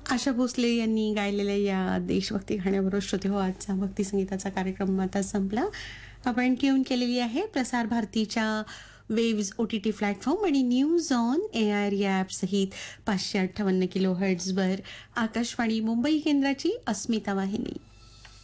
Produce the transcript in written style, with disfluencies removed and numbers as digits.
आशा भोसले यांनी गायलेल्या या देशभक्ती गाण्याबरोबर श्रोते हो आजचा भक्ती संगीताचा कार्यक्रम आता संपला. आपण ट्यून केलेली आहे प्रसार भारतीच्या वेव्ज OTT प्लॅटफॉर्म आणि न्यूज ऑन AIR या ॲप सहित 558 किलो हर्ट्झवर आकाशवाणी मुंबई केंद्राची अस्मिता वाहिनी.